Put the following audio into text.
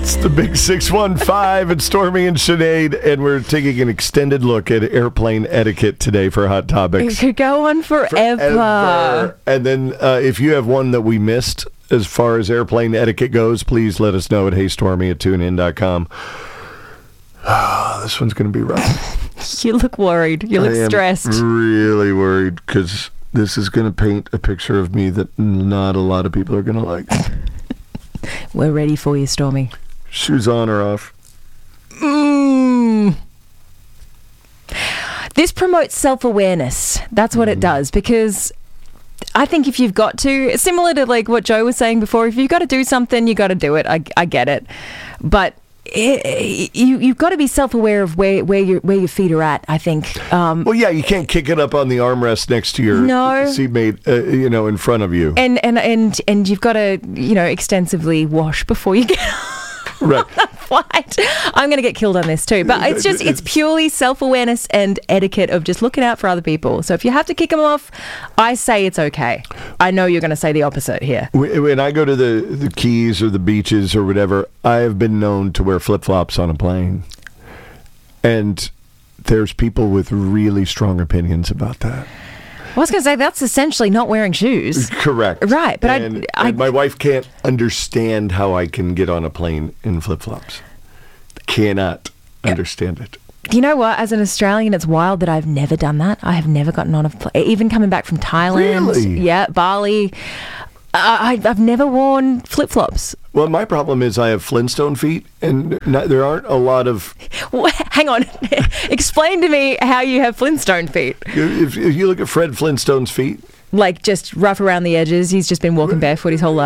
It's the Big 615. It's Stormy and Sinead, and we're taking an extended look at airplane etiquette today for Hot Topics. It could go on forever. And then if you have one that we missed as far as airplane etiquette goes, please let us know at heystormy@tunein.com. This one's going to be rough. You look worried. You look stressed. Really worried because this is going to paint a picture of me that not a lot of people are going to like. We're ready for you, Stormy. Shoes on or off? This promotes self-awareness. That's what it does, because I think if you've got to, similar to like what Joe was saying before, if you've got to do something, you got to do it. I get it. But you've got to be self-aware of where your feet are at, I think. Well, yeah, you can't kick it up on the armrest next to your seatmate, in front of you. And you've got to, extensively wash before you get right. flight. I'm going to get killed on this too. But it's purely self-awareness and etiquette of just looking out for other people. So if you have to kick them off, I say it's okay. I know you're going to say the opposite here. When I go to the Keys or the beaches or whatever, I have been known to wear flip-flops on a plane. And there's people with really strong opinions about that. I was going to say, that's essentially not wearing shoes. Correct. Right. But and my wife can't understand how I can get on a plane in flip-flops. Cannot understand it. You know what? As an Australian, it's wild that I've never done that. I have never gotten on a plane. Even coming back from Thailand. Really? Yeah, Bali. I've never worn flip-flops. Well, my problem is I have Flintstone feet, and there aren't a lot of... Hang on. Explain to me how you have Flintstone feet. If you look at Fred Flintstone's feet... Like just rough around the edges. He's just been walking barefoot his whole life.